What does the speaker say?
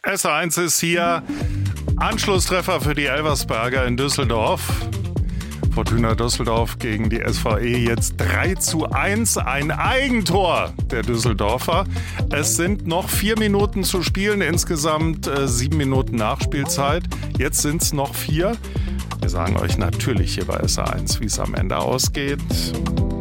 SA1 ist hier. Anschlusstreffer für die Elversberger in Düsseldorf. Fortuna Düsseldorf gegen die SVE jetzt 3:1. Ein Eigentor der Düsseldorfer. Es sind noch 4 Minuten zu spielen, insgesamt 7 Minuten Nachspielzeit. Jetzt sind es noch 4. Wir sagen euch natürlich hier bei SA1, wie es am Ende ausgeht.